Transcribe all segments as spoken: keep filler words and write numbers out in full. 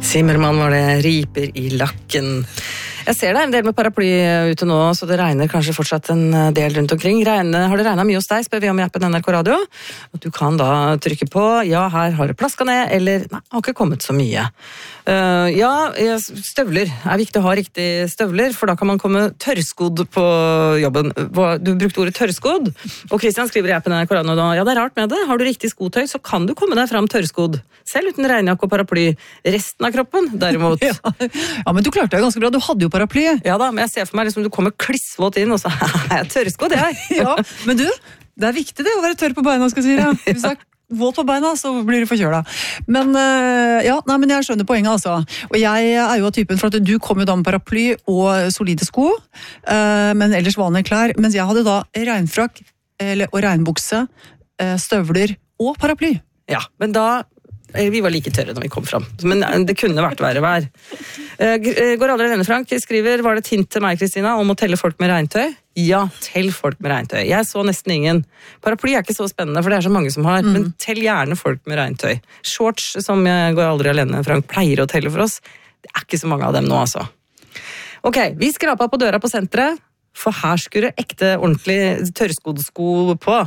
Zimmermann var det, riper i lakken. Jeg ser det en del med paraply ute nå, så det regner kanskje fortsatt en del rundt omkring. Regne, har det regnet mye hos deg, spør vi om i appen N R K Radio. Og du kan da trykke på, ja, her har det plasket ned, eller nei, har ikke kommet så mye. Uh, ja, støvler er viktig å ha riktig støvler, for da kan man komme tørrskodd på jobben. Du brukte ordet tørrskodd, og Christian skriver i appen N R K Radio nå, ja, det er rart med det. Har du riktig skotøy, så kan du komme deg fram tørrskodd. Selv uten regnjakke og paraply. Resten av kroppen, derimot. ja. ja, men du klarte det ganske bra. Du hadde jo paraply. Ja da, men jeg ser for meg liksom du kommer klissvåt inn, og så er jeg tørrskodd, jeg. ja, men du, det er viktig det å være tørr på beina, skal jeg si det. Hvis du er våt på beina, så blir du forkjøla. Men ja, nei, men jeg skjønner poenget, altså. Og jeg er jo av typen, for at du kom jo da med paraply og solide sko, men ellers vanlige klær, mens jeg hadde da regnfrakk eller, og regnbukse, støvler og paraply. Ja, men da vi var like tørre når vi kom fram, men det kunne vært verre vær. Går aldri denne, Frank, skriver, var det et hint til meg, Kristina, om å telle folk med regntøy? Ja, tell folk med regntøy. Jeg så nesten ingen. Paraply er ikke så spennende, for det er så mange som har, mm. men tell gjerne folk med regntøy. Shorts, som jeg går aldri alene, Frank, pleier å telle for oss. Det er ikke så mange av dem nå, altså. Ok, vi skrapa på døra på senteret, for her skulle ekte, ordentlig tørrskoddsko på.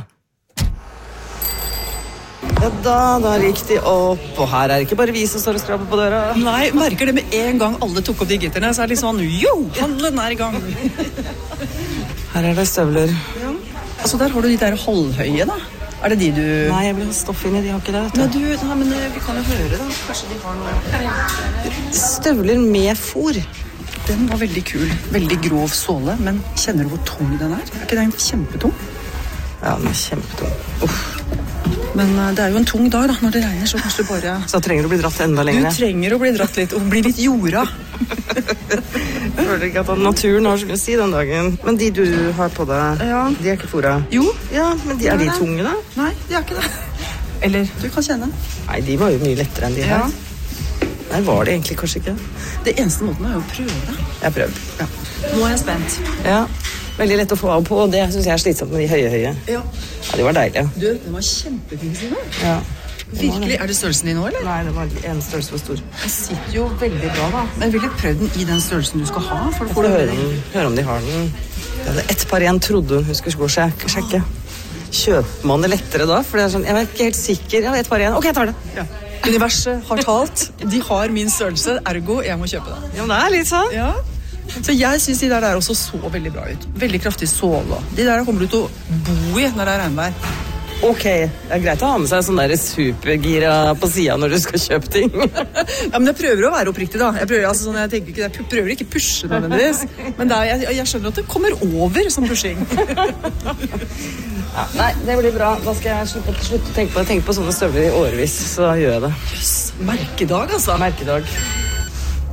Ja da, da gikk de opp, og her er det ikke bare vi som står og skraper på døra. Nei, merker det med en gang alle tok opp de gitterne, så er det litt sånn, jo, handelen er i gang. Her er det støvler. Ja. Altså, der har du de der halvhøye, da. Er det de du... Nei, jeg vil ha stoff inni, de har ikke det, vet du. Nei, du, nei, men vi kan jo høre, da. Kanskje de har noe... Støvler med fôr. Den var veldig kul. Veldig grov såle, men kjenner du hvor tung den er? Er ikke den kjempetung? Ja, den er kjempetung. Uff. Men det er jo en tung dag da, når det regner, så kanskje bare... Så trenger du å bli dratt enda lenger. Du trenger å bli dratt litt, og bli litt jorda. Jeg føler ikke at naturen har så mye å si den dagen. Men de du har på deg, ja. De er ikke fôra? Jo. Ja, men de, er de tunge da? Nei, de er ikke det. Eller, du kan kjenne. Nei, de var jo mye lettere enn de her. Ja. Nei, var de egentlig kanskje ikke? Det eneste måten er jo å prøve det. Jeg har prøvd. Ja. Nå er jeg spent. Ja. Veldig lett å få av på, og det synes jeg er slitsomt med de høye-høye. Ja. Ja, de var deilige. Du, den var kjempefin, Sina. Ja. Virkelig, er det størrelsen din nå, eller? Nei, det var en størrelse for stor. Den sitter jo veldig bra, da. Men vil du prøve den i den størrelsen du skal ha? For jeg får høre, høre om de har den. Jeg hadde ett par igjen, trodde hun skulle gå og sjekke. sjekke. Kjøper man det lettere da? For det er sånn, jeg var ikke helt sikker. Jeg har ett par igjen. Ok, jeg tar det. Ja. Universet har talt. De har min størrelse, ergo jeg må kjøpe det. Ja, men det er litt sånn. Ja. Så jeg synes de der der også så veldig bra ut. Veldig kraftig såle. De der kommer du til å bo i når det er regnvær. Ok, det er greit å ha med seg sånn der supergira på siden når du skal kjøpe ting. Ja, men jeg prøver å være oppriktig da. Jeg prøver, altså, sånn, jeg tenker ikke, jeg prøver ikke pushe nødvendigvis. Men er, jeg, jeg skjønner at det kommer over som pushing. Ja, nei, det blir bra. Da skal jeg slutte, slutte å tenke på, tenke på sånne støvler i årevis, så gjør jeg det. Yes, merkedag altså. Merkedag.